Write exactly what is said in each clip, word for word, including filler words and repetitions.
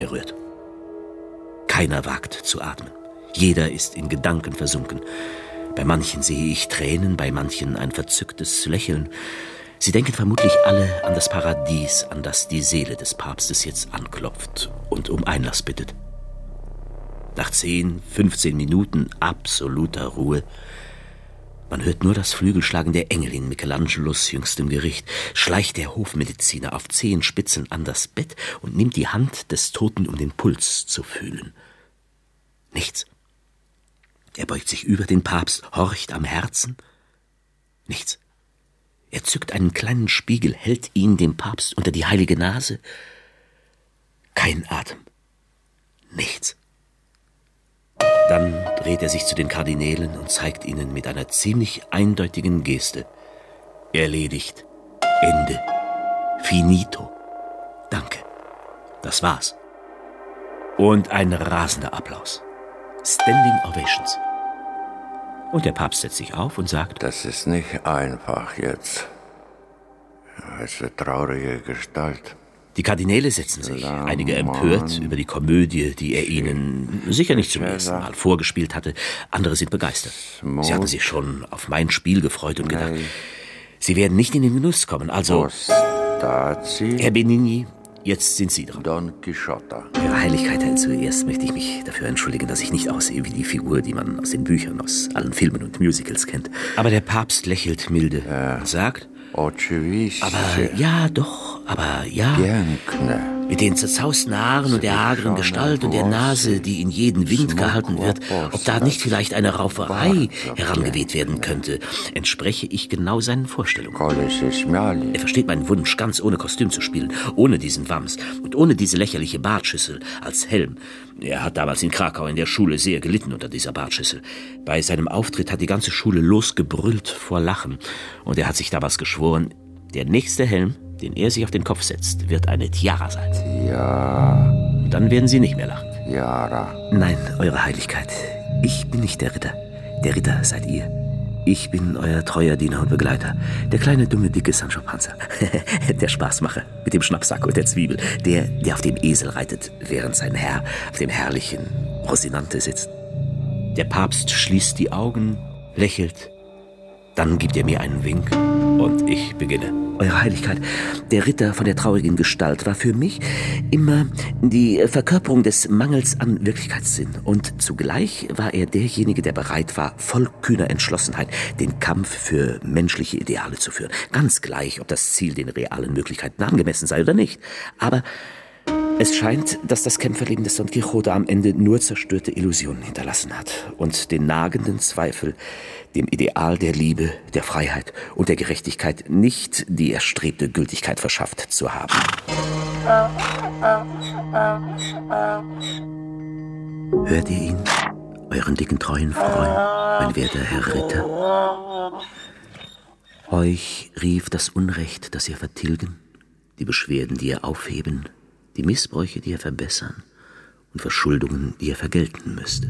berührt. Keiner wagt zu atmen. Jeder ist in Gedanken versunken. Bei manchen sehe ich Tränen, bei manchen ein verzücktes Lächeln. Sie denken vermutlich alle an das Paradies, an das die Seele des Papstes jetzt anklopft und um Einlass bittet. Nach zehn, fünfzehn Minuten absoluter Ruhe. Man hört nur das Flügelschlagen der Engel in Michelangelos jüngstem Gericht, schleicht der Hofmediziner auf Zehenspitzen an das Bett und nimmt die Hand des Toten, um den Puls zu fühlen. Nichts. Er beugt sich über den Papst, horcht am Herzen. Nichts. Er zückt einen kleinen Spiegel, hält ihn dem Papst unter die heilige Nase. Kein Atem. Nichts. Dann dreht er sich zu den Kardinälen und zeigt ihnen mit einer ziemlich eindeutigen Geste. Erledigt. Ende. Finito. Danke. Das war's. Und ein rasender Applaus. Standing Ovations. Und der Papst setzt sich auf und sagt: Das ist nicht einfach jetzt. Es ist eine traurige Gestalt. Die Kardinäle setzen sich, einige empört über die Komödie, die er ihnen sicher nicht zum ersten Mal vorgespielt hatte. Andere sind begeistert. Sie hatten sich schon auf mein Spiel gefreut und gedacht, sie werden nicht in den Genuss kommen. Also, Herr Benigni, jetzt sind Sie dran. Don Quixote. Ihre Heiligkeit, zuerst möchte ich mich dafür entschuldigen, dass ich nicht aussehe wie die Figur, die man aus den Büchern, aus allen Filmen und Musicals kennt. Aber der Papst lächelt milde ja. und sagt: Aber ja, doch, aber ja. Mit den zerzausten Haaren und der hageren Gestalt und der Nase, die in jeden Wind gehalten wird, ob da nicht vielleicht eine Rauferei herangeweht werden könnte, entspreche ich genau seinen Vorstellungen. Er versteht meinen Wunsch, ganz ohne Kostüm zu spielen, ohne diesen Wams und ohne diese lächerliche Bartschüssel als Helm. Er hat damals in Krakau in der Schule sehr gelitten unter dieser Bartschüssel. Bei seinem Auftritt hat die ganze Schule losgebrüllt vor Lachen. Und er hat sich damals geschworen, der nächste Helm, den er sich auf den Kopf setzt, wird eine Tiara sein. Ja. Und dann werden Sie nicht mehr lachen. Tiara. Nein, Eure Heiligkeit, ich bin nicht der Ritter. Der Ritter seid ihr. Ich bin euer treuer Diener und Begleiter. Der kleine, dumme, dicke Sancho Panza. Der Spaßmacher mit dem Schnappsack und der Zwiebel. Der, der auf dem Esel reitet, während sein Herr auf dem herrlichen Rosinante sitzt. Der Papst schließt die Augen, lächelt. Dann gibt er mir einen Wink und ich beginne. Eure Heiligkeit, der Ritter von der traurigen Gestalt war für mich immer die Verkörperung des Mangels an Wirklichkeitssinn. Und zugleich war er derjenige, der bereit war, voll kühner Entschlossenheit den Kampf für menschliche Ideale zu führen. Ganz gleich, ob das Ziel den realen Möglichkeiten angemessen sei oder nicht. Aber es scheint, dass das Kämpferleben des Don Quixote am Ende nur zerstörte Illusionen hinterlassen hat und den nagenden Zweifel, dem Ideal der Liebe, der Freiheit und der Gerechtigkeit nicht die erstrebte Gültigkeit verschafft zu haben. Hört ihr ihn, euren dicken treuen Freund, mein werter Herr Ritter? Euch rief das Unrecht, das ihr vertilgen, die Beschwerden, die ihr aufheben, die Missbräuche, die ihr verbessern und Verschuldungen, die ihr vergelten müsstet.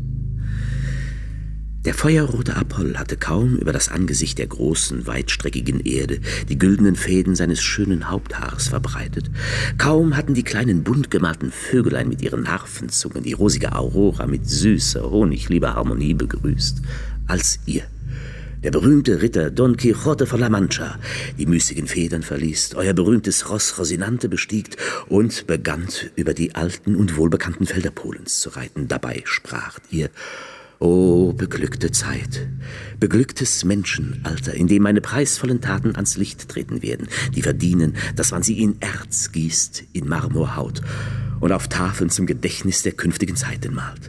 Der feuerrote Apoll hatte kaum über das Angesicht der großen, weitstreckigen Erde die güldenen Fäden seines schönen Haupthaares verbreitet. Kaum hatten die kleinen bunt gemalten Vögelein mit ihren Harfenzungen die rosige Aurora mit süßer, honiglieber Harmonie begrüßt, als ihr, der berühmte Ritter Don Quixote von La Mancha, die müßigen Federn verließ, euer berühmtes Ross Rosinante bestiegt und begann über die alten und wohlbekannten Felder Polens zu reiten. Dabei spracht ihr: O beglückte Zeit, beglücktes Menschenalter, in dem meine preisvollen Taten ans Licht treten werden, die verdienen, dass man sie in Erz gießt, in Marmorhaut und auf Tafeln zum Gedächtnis der künftigen Zeiten malt.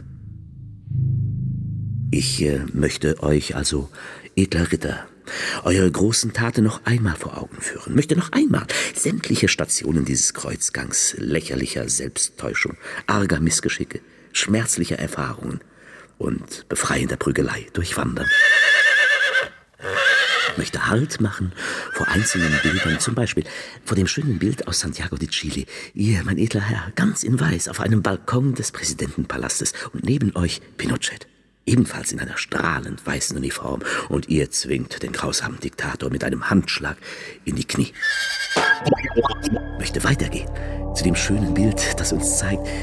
Ich äh, möchte euch also, edler Ritter, eure großen Taten noch einmal vor Augen führen, möchte noch einmal sämtliche Stationen dieses Kreuzgangs lächerlicher Selbsttäuschung, arger Missgeschicke, schmerzlicher Erfahrungen und befreiender Prügelei durchwandern. Ich möchte Halt machen vor einzelnen Bildern, zum Beispiel vor dem schönen Bild aus Santiago de Chile. Ihr, mein edler Herr, ganz in Weiß, auf einem Balkon des Präsidentenpalastes und neben euch Pinochet, ebenfalls in einer strahlend weißen Uniform, und ihr zwingt den grausamen Diktator mit einem Handschlag in die Knie. Ich möchte weitergehen zu dem schönen Bild, das uns zeigt,